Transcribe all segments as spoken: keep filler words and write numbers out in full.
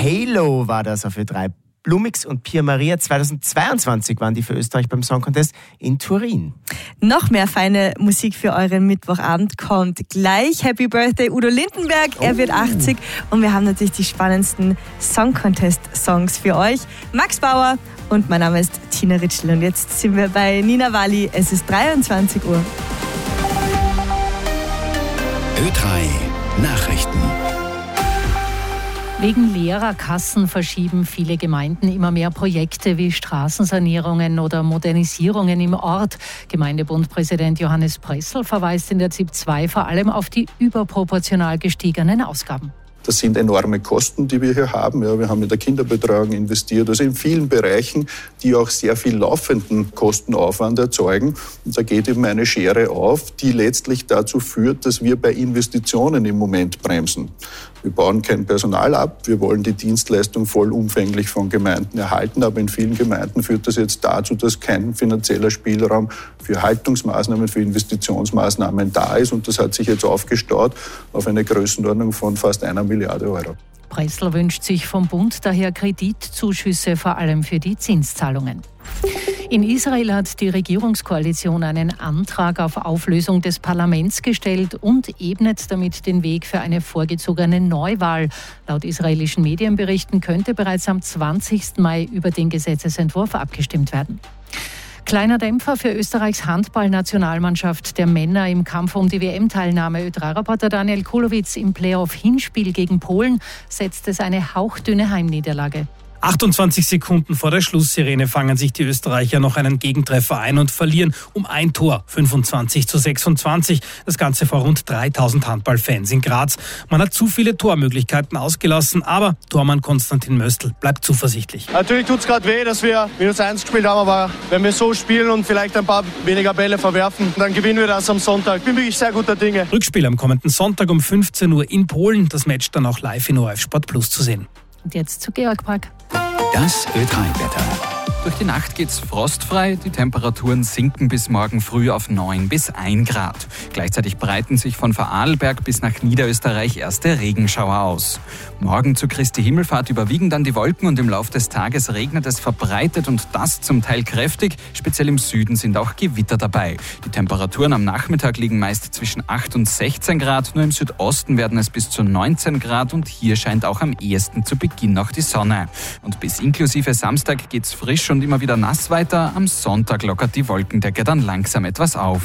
Halo war das auf Ö drei. Blumix und Pia Maria zweitausendzweiundzwanzig waren die für Österreich beim Song Contest in Turin. Noch mehr feine Musik für euren Mittwochabend kommt gleich. Happy Birthday Udo Lindenberg, er wird achtzig und wir haben natürlich die spannendsten Song Contest Songs für euch. Max Bauer und mein Name ist Tina Ritschl und jetzt sind wir bei Nina Wali. Es ist dreiundzwanzig Uhr. Ö drei Nachrichten. Wegen leerer Kassen verschieben viele Gemeinden immer mehr Projekte wie Straßensanierungen oder Modernisierungen im Ort. Gemeindebundpräsident Johannes Pressl verweist in der ZIP zwei vor allem auf die überproportional gestiegenen Ausgaben. Das sind enorme Kosten, die wir hier haben. Ja, wir haben in der Kinderbetreuung investiert, also in vielen Bereichen, die auch sehr viel laufenden Kostenaufwand erzeugen. Und da geht eben eine Schere auf, die letztlich dazu führt, dass wir bei Investitionen im Moment bremsen. Wir bauen kein Personal ab, wir wollen die Dienstleistung vollumfänglich von Gemeinden erhalten, aber in vielen Gemeinden führt das jetzt dazu, dass kein finanzieller Spielraum für Haltungsmaßnahmen, für Investitionsmaßnahmen da ist und das hat sich jetzt aufgestaut auf eine Größenordnung von fast einer Milliarde Euro. Pressl wünscht sich vom Bund daher Kreditzuschüsse, vor allem für die Zinszahlungen. In Israel hat die Regierungskoalition einen Antrag auf Auflösung des Parlaments gestellt und ebnet damit den Weg für eine vorgezogene Neuwahl. Laut israelischen Medienberichten könnte bereits am zwanzigsten Mai über den Gesetzesentwurf abgestimmt werden. Kleiner Dämpfer für Österreichs Handballnationalmannschaft der Männer im Kampf um die W M-Teilnahme. Ö drei Reporter Daniel Kulowitz im Playoff-Hinspiel gegen Polen setzt es eine hauchdünne Heimniederlage. achtundzwanzig Sekunden vor der Schlusssirene fangen sich die Österreicher noch einen Gegentreffer ein und verlieren um ein Tor, fünfundzwanzig zu sechsundzwanzig. Das Ganze vor rund dreitausend Handballfans in Graz. Man hat zu viele Tormöglichkeiten ausgelassen, aber Tormann Konstantin Möstl bleibt zuversichtlich. Natürlich tut es gerade weh, dass wir minus eins gespielt haben, aber wenn wir so spielen und vielleicht ein paar weniger Bälle verwerfen, dann gewinnen wir das am Sonntag. Ich bin wirklich sehr guter Dinge. Rückspiel am kommenden Sonntag um fünfzehn Uhr in Polen. Das Match dann auch live in O R F Sport Plus zu sehen. Und jetzt zu Georg Brack. Das Ö drei Wetter. Durch die Nacht geht's frostfrei, die Temperaturen sinken bis morgen früh auf neun bis ein Grad. Gleichzeitig breiten sich von Vorarlberg bis nach Niederösterreich erste Regenschauer aus. Morgen zu Christi Himmelfahrt überwiegen dann die Wolken und im Laufe des Tages regnet es verbreitet und das zum Teil kräftig. Speziell im Süden sind auch Gewitter dabei. Die Temperaturen am Nachmittag liegen meist zwischen acht und sechzehn Grad, nur im Südosten werden es bis zu neunzehn Grad und hier scheint auch am ehesten zu Beginn noch die Sonne. Und bis inklusive Samstag geht's frisch und immer wieder nass weiter. Am Sonntag lockert die Wolkendecke dann langsam etwas auf.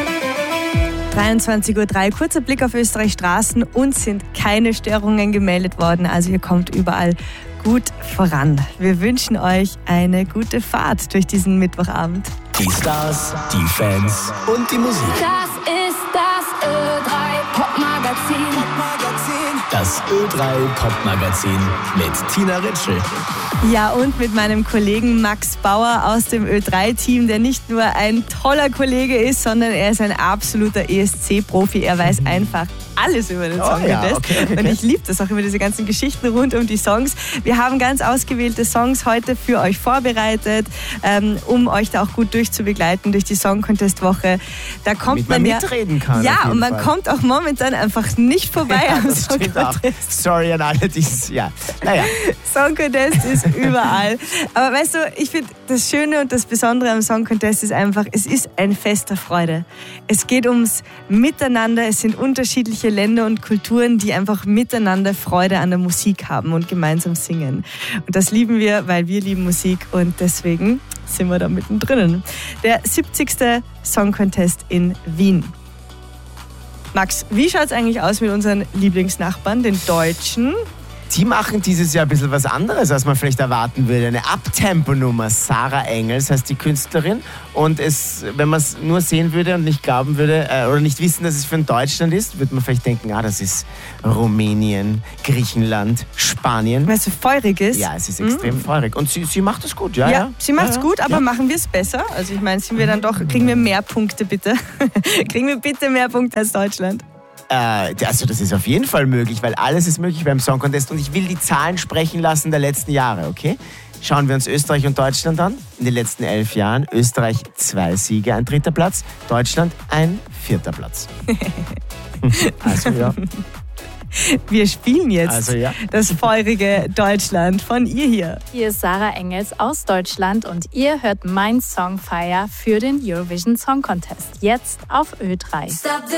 dreiundzwanzig Uhr drei, kurzer Blick auf Österreichs Straßen. Uns sind keine Störungen gemeldet worden, also ihr kommt überall gut voran. Wir wünschen euch eine gute Fahrt durch diesen Mittwochabend. Die Stars, die Fans und die Musik. Das ist das Ö drei Popmagazin. Das Ö drei Popmagazin mit Tina Ritschl. Ja, und mit meinem Kollegen Max Bauer aus dem Ö drei Team, der nicht nur ein toller Kollege ist, sondern er ist ein absoluter E S C-Profi. Er weiß mhm. einfach alles über den Song oh, ja, Contest. okay, okay. Und ich liebe das auch, über diese ganzen Geschichten rund um die Songs. Wir haben ganz ausgewählte Songs heute für euch vorbereitet, ähm, um euch da auch gut durchzubegleiten durch die Song Contest Woche. Da kommt Damit man, man ja, mitreden kann. Ja, und man Fall. kommt auch momentan einfach nicht vorbei ja, am das Song stimmt auch. Contest. Sorry an alle, die es, ja, naja. Song Contest ist überall. Aber weißt du, ich finde, das Schöne und das Besondere am Song Contest ist einfach, es ist ein Fest der Freude. Es geht ums Miteinander, es sind unterschiedliche Länder und Kulturen, die einfach miteinander Freude an der Musik haben und gemeinsam singen. Und das lieben wir, weil wir lieben Musik und deswegen sind wir da mittendrin. Der siebzigste Song Contest in Wien. Max, wie schaut es eigentlich aus mit unseren Lieblingsnachbarn, den Deutschen? Die machen dieses Jahr ein bisschen was anderes, als man vielleicht erwarten würde. Eine Abtempo-Nummer. Sarah Engels heißt die Künstlerin. Und es, wenn man es nur sehen würde und nicht glauben würde äh, oder nicht wissen, dass es für Deutschland ist, würde man vielleicht denken, ah, das ist Rumänien, Griechenland, Spanien. Weil es so feurig ist. Ja, es ist extrem mhm. feurig. Und sie, sie macht es gut, ja? Ja, ja. sie macht es ja, gut, aber ja. machen wir es besser? Also ich meine, sind wir dann doch, kriegen wir mehr Punkte bitte? Kriegen wir bitte mehr Punkte als Deutschland? Äh, also das ist auf jeden Fall möglich, weil alles ist möglich beim Song Contest und ich will die Zahlen sprechen lassen der letzten Jahre, okay? Schauen wir uns Österreich und Deutschland an. In den letzten elf Jahren Österreich zwei Siege, ein dritter Platz, Deutschland ein vierter Platz. Also ja. Wir spielen jetzt Also, ja. das feurige Deutschland von ihr hier. Hier ist Sarah Engels aus Deutschland und ihr hört mein Song Fire für den Eurovision Song Contest. Jetzt auf Ö drei.